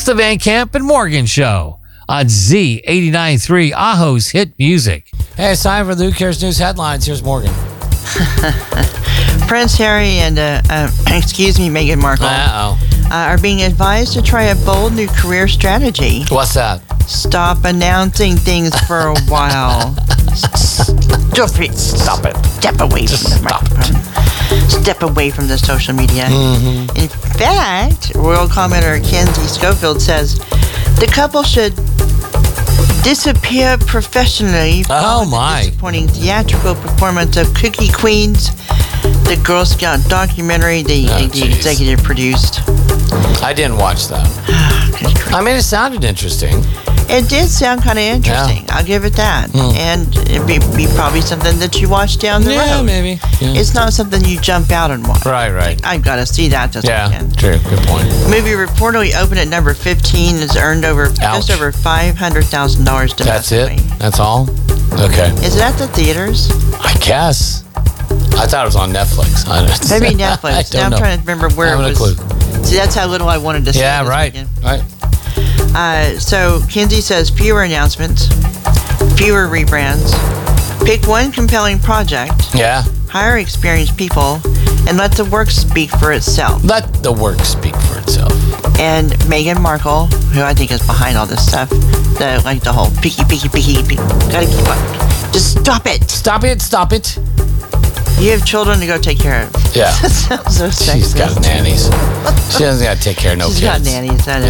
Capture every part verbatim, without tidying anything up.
the Van Camp and Morgan Show on Z eighty-nine point three, Aho's Hit Music. Hey, it's time for the Who Cares News headlines. Here's Morgan. Prince Harry and, uh, uh, excuse me, Meghan Markle Uh-oh. uh, are being advised to try a bold new career strategy. What's that? Stop announcing things for a while. Stop it. Stop it. Step away Just from the stop microphone. Step away from the social media. Mm-hmm. In fact, royal commenter Kenzie Schofield says the couple should disappear professionally for Oh, the my. disappointing theatrical performance of Cookie Queens, the Girl Scout documentary the, Oh, the geez. executive produced. I didn't watch that. I mean, it sounded interesting. It did sound kind of interesting. I'll give it that. Hmm. And it'd be, be probably something that you watch down the Yeah, road. maybe. Yeah. It's not something you jump out and watch. Right, right. I've got to see that this Yeah, weekend. true. Good point. Movie reportedly opened at number fifteen, has earned over Ouch. just over five hundred thousand dollars That's it? domestically. That's all? Okay. Is it at the theaters? I guess. I thought it was on Netflix. I don't, Maybe I Netflix. don't Now I'm know. trying to remember where I it haven't was. a clue. See, that's how little I wanted to see. Yeah, this right. weekend. Right. Uh, so Kinsey says fewer announcements, fewer rebrands. Pick one compelling project, Yeah. hire experienced people, and let the work speak for itself. Let the work speak for itself. And Meghan Markle, who I think is behind all this stuff, the like the whole picky, picky, picky, picky. Gotta keep up. Just stop it. Stop it. Stop it. You have children to go take care of. Yeah. That sounds so sexist. She's got nannies. She doesn't got to take care of no She's kids. got nannies. I know.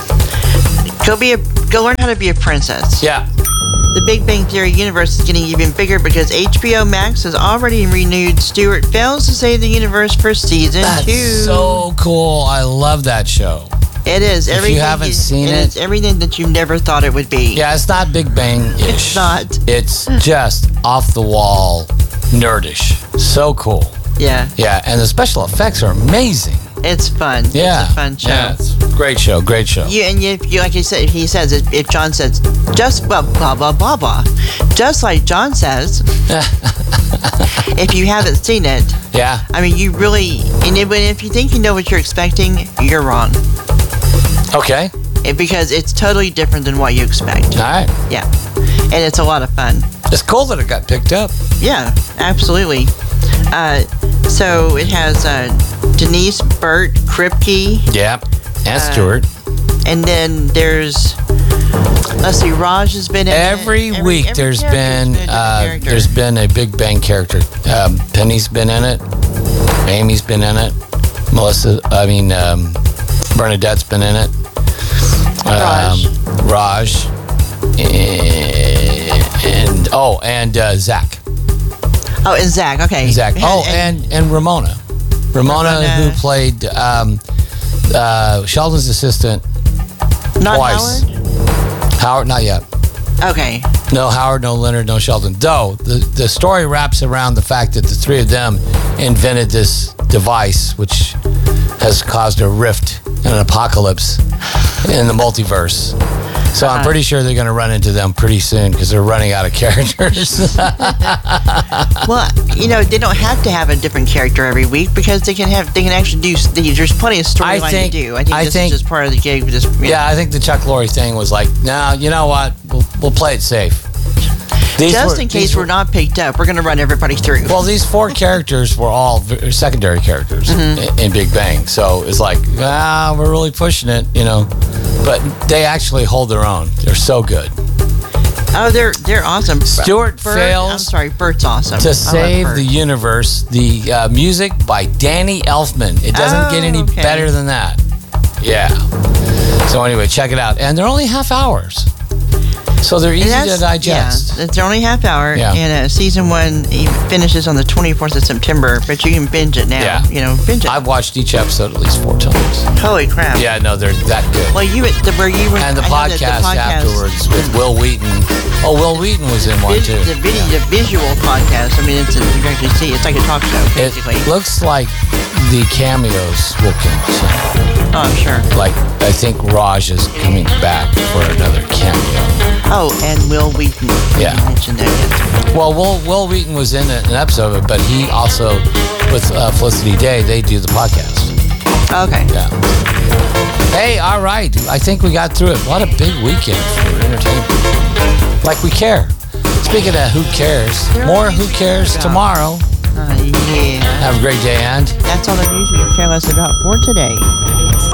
Yeah. Go be a go learn how to be a princess. Yeah. The Big Bang Theory universe is getting even bigger because H B O Max has already renewed Stewart Fails to Save the Universe for season That's two. so cool. I love that show. It is. If you everything haven't seen and it- it's everything that you never thought it would be. Yeah, it's not Big Bang-ish. It's not. It's just off-the-wall nerdish. So cool. Yeah. Yeah, and the special effects are amazing. It's fun. Yeah. It's a fun show. Yeah, it's a great show. Great show. You and you, you like you said, he says if, if John says just blah blah blah blah blah, just like John says. If you haven't seen it, Yeah. I mean, you really, and if, if you think you know what you're expecting, you're wrong. Okay. It, because it's totally different than what you expect. All right. Yeah, and it's a lot of fun. It's cool that it got picked up. Yeah, absolutely. Uh, so it has uh, Denise, Burt, Kripke, Yeah. And Uh, Stewart. and then there's, let's see, Raj has been in Every, it. week every there's character's been a different uh, character. there's been a Big Bang character. Um, Penny's been in it. Amy's been in it. Melissa, I mean um, Bernadette's been in it. Raj. Um, Raj. And, and oh, and uh, Zach. Oh, and Zach. Okay. Zach. Oh, and and Ramona. Ramona, Ramona. who played um, uh, Sheldon's assistant not twice. Howard, not yet. Howard? Okay. No Howard, no Leonard, no Sheldon. Though the, the story wraps around the fact that the three of them invented this device, which has caused a rift and an apocalypse in the multiverse. So I'm Uh-huh. pretty sure they're going to run into them pretty soon because they're running out of characters. Well, you know, they don't have to have a different character every week because they can have they can actually do. They, there's plenty of storyline to think- do. I think I this think- is just part of the gig. Just you know. Yeah, I think the Chuck Lorre thing was like, no, you know what? We'll, we'll play it safe. These Just were- in these case were- we're not picked up, we're going to run everybody through. Well, these four characters were all v- secondary characters Mm-hmm. in, in Big Bang. So it's like, ah, we're really pushing it, you know. But they actually hold their own. They're so good. oh, they're they're awesome. Stuart Bert, fails I'm sorry, Bert's awesome. I To love save Bert. the universe, the uh, music by Danny Elfman. It doesn't Oh, get any okay. better than that. Yeah. So anyway, check it out. And they're only half hours. So they're And easy that's- to digest. Yeah, it's only half hour, Yeah. and uh, season one e- finishes on the twenty-fourth of September. But you can binge it now. Yeah. You know, binge it. I've watched each episode at least four times. Holy crap! Yeah, no, they're that good. Well, you the, where you were And the I know that podcast, the podcast afterwards with Will Wheaton. Oh, Will Wheaton was in one vis- too. The video, the visual podcast. I mean, it's a, you can actually see. It's like a talk show, It basically. looks like the cameos will continue. Oh, I'm sure. Like, I think Raj is coming back for another cameo. Oh, and Will Wheaton. Yeah. You mentioned that. Yes. Well, Will, Will Wheaton was in an episode of it, but he also, with uh, Felicity Day, they do the podcast. Okay. Yeah. Hey, all right. I think we got through it. What a big weekend for entertainment. Like we care. Speaking of who cares, more who cares tomorrow. Uh, yeah. Have a great day, and that's all the news we can care less about for today.